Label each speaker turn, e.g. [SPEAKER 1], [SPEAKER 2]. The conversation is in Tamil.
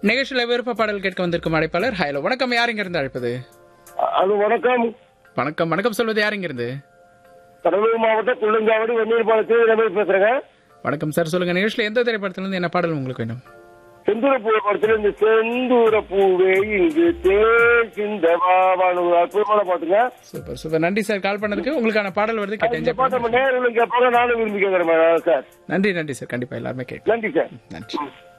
[SPEAKER 1] நிகழ்ச்சியில விருப்ப பாடல் கேட்க வந்திருக்கும் அழைப்பாளர் ஹலோ வணக்கம். யார் இங்க இருந்து அழைப்பது?
[SPEAKER 2] அது வணக்கம்.
[SPEAKER 1] வணக்கம் வணக்கம் சொல்வது யார் இங்க இருந்து?
[SPEAKER 2] கடலூர் மாவட்டம் குள்ளஞ்சாவடி வெந்நீர் பாலத்தில் ரமேஷ் பேசுறேங்க.
[SPEAKER 1] வணக்கம் சார், சொல்லுங்க. நிகழ்ச்சியில எந்த திரைப்படத்துல இருந்து என்ன பாடல் உங்களுக்கு வேணும்?
[SPEAKER 2] செந்தூர பூ படத்துல இந்த செந்தூர பூவே இங்கு தேசிந்தவானு அற்புதமான பாட்டுங்க.
[SPEAKER 1] சூப்பர் சூப்பர், நன்றி சார் கால் பண்ணதுக்கு. உங்களுக்கான பாடல் வருது, கேட்டு
[SPEAKER 2] இந்த
[SPEAKER 1] என்ஜாய்
[SPEAKER 2] பாட்டு நம்ம
[SPEAKER 1] பண்ணுங்க.
[SPEAKER 2] நேரில் கேட்பாங்க, நானும் விரும்பி கேட்கறேன் சார்.
[SPEAKER 1] நன்றி நன்றி சார், கண்டிப்பா எல்லாருமே கேட்கலாம்.
[SPEAKER 2] நன்றி சார்.
[SPEAKER 1] நன்றி.